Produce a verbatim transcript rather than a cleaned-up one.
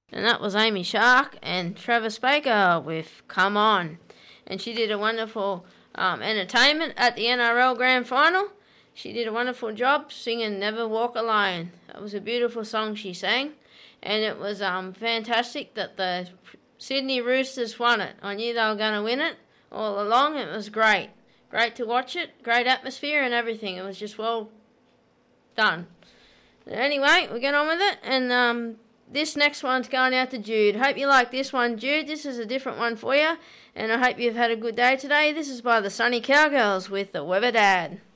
And that was Amy Shark and Travis Baker with Come On. And she did a wonderful um, entertainment at the N R L Grand Final. She did a wonderful job singing Never Walk Alone. That was a beautiful song she sang. And it was um, fantastic that the Sydney Roosters won it. I knew they were going to win it all along. It was great. Great to watch it. Great atmosphere and everything. It was just well done. Anyway, we'll get on with it. And um, this next one's going out to Jude. Hope you like this one, Jude. This is a different one for you. And I hope you've had a good day today. This is by the Sunny Cowgirls with the Weather Dad.